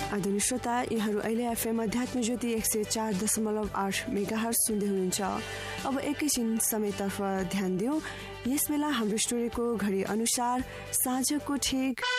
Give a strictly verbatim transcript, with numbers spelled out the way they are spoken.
आदरणीय श्रोता, यहाँहरू अहिले एफएम अध्यात्म ज्योति एक सय चार दशमलव आठ मेगाहर्ज सुन्दै हुनुहुन्छ। अब एकैछिन समयतर्फ ध्यान दिउँ। यस बेला हाम्रो स्टुडियोको घडी अनुसार साँझको ठिक